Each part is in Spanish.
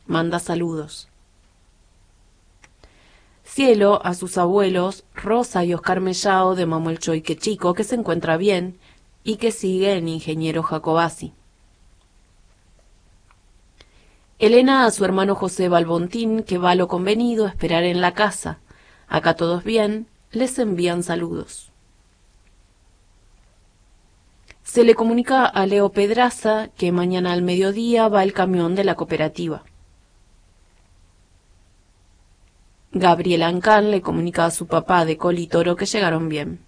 manda saludos. Cielo a sus abuelos, Rosa y Oscar Mellao de Mamuelchoique Chico, que se encuentra bien y que sigue en Ingeniero Jacobasi. Elena a su hermano José Balbontín, que va a lo convenido a esperar en la casa. Acá todos bien, les envían saludos. Se le comunica a Leo Pedraza que mañana al mediodía va el camión de la cooperativa. Gabriel Ancán le comunica a su papá de Col y Toro que llegaron bien.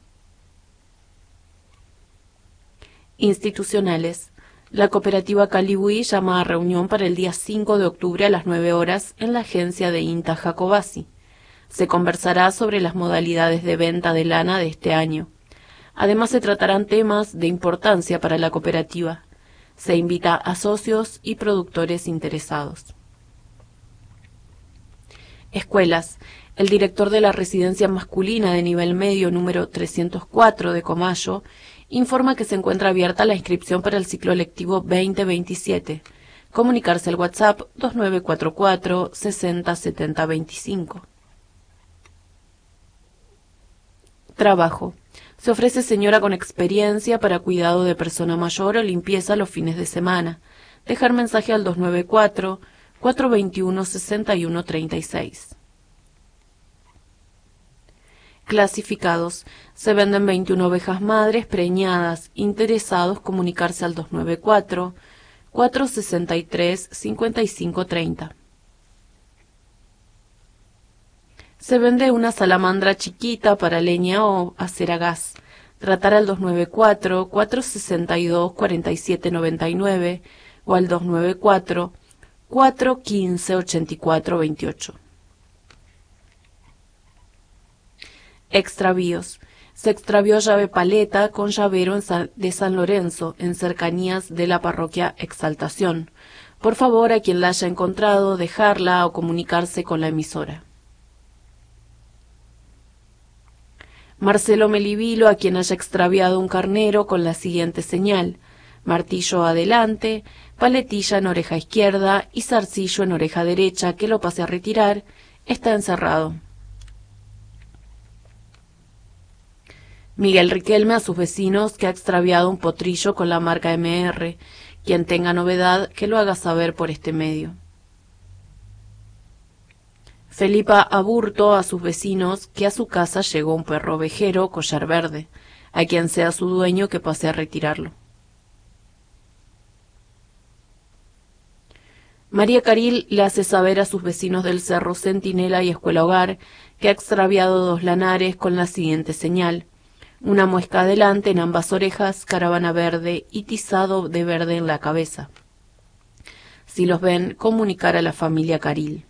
Institucionales. La cooperativa Calibuí llama a reunión para el día 5 de octubre a las 9 horas en la agencia de INTA Jacobasi. Se conversará sobre las modalidades de venta de lana de este año. Además se tratarán temas de importancia para la cooperativa. Se invita a socios y productores interesados. Escuelas. El director de la residencia masculina de nivel medio número 304 de Comayo informa que se encuentra abierta la inscripción para el ciclo lectivo 2027. Comunicarse al WhatsApp 2944 60 70 25. Trabajo. Se ofrece señora con experiencia para cuidado de persona mayor o limpieza los fines de semana. Dejar mensaje al 294 421 61 36. Clasificados. Se venden 21 ovejas madres preñadas. Interesados comunicarse al 294 463 55 30. Se vende una salamandra chiquita para leña o hacer a gas. Tratar al 294 462 47 99 o al 294 415 84 28. Extravíos. Se extravió llave paleta con llavero de San Lorenzo, en cercanías de la parroquia Exaltación. Por favor, a quien la haya encontrado, dejarla o comunicarse con la emisora. Marcelo Melivilo, a quien haya extraviado un carnero, con la siguiente señal: martillo adelante, paletilla en oreja izquierda y zarcillo en oreja derecha, que lo pase a retirar, está encerrado. Miguel Riquelme a sus vecinos que ha extraviado un potrillo con la marca MR. Quien tenga novedad, que lo haga saber por este medio. Felipa Aburto a sus vecinos que a su casa llegó un perro ovejero collar verde. A quien sea su dueño, que pase a retirarlo. María Caril le hace saber a sus vecinos del Cerro Centinela y Escuela Hogar que ha extraviado 2 lanares con la siguiente señal: una muesca adelante en ambas orejas, caravana verde y tizado de verde en la cabeza. Si los ven, comunicar a la familia Caril.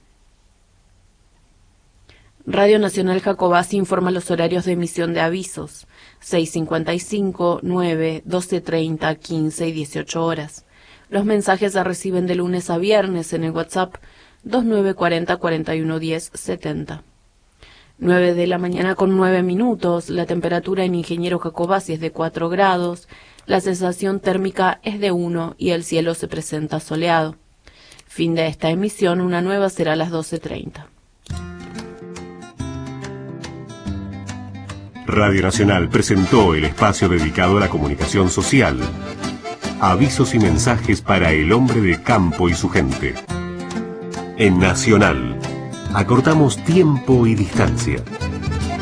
Radio Nacional Jacobasi informa los horarios de emisión de avisos: 6:55, 9, 12:30, 15 y 18 horas. Los mensajes se reciben de lunes a viernes en el WhatsApp 2940 4110 70. 9 de la mañana con 9 minutos, la temperatura en Ingeniero Jacobasi es de 4 grados, la sensación térmica es de 1 y el cielo se presenta soleado. Fin de esta emisión, una nueva será a las 12:30. Radio Nacional presentó el espacio dedicado a la comunicación social. Avisos y mensajes para el hombre de campo y su gente. En Nacional, acortamos tiempo y distancia.